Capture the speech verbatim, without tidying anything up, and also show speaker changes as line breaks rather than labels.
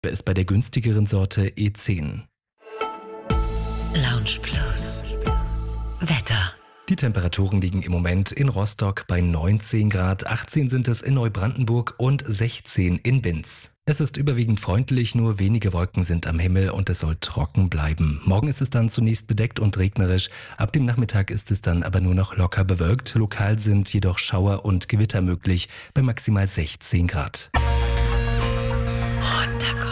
ist bei der günstigeren Sorte E zehn.
Lounge Plus. Wetter.
Die Temperaturen liegen im Moment in Rostock bei neunzehn Grad, achtzehn sind es in Neubrandenburg und sechzehn in Binz. Es ist überwiegend freundlich, nur wenige Wolken sind am Himmel und es soll trocken bleiben. Morgen ist es dann zunächst bedeckt und regnerisch, ab dem Nachmittag ist es dann aber nur noch locker bewölkt. Lokal sind jedoch Schauer und Gewitter möglich bei maximal sechzehn Grad.
Runterkommen.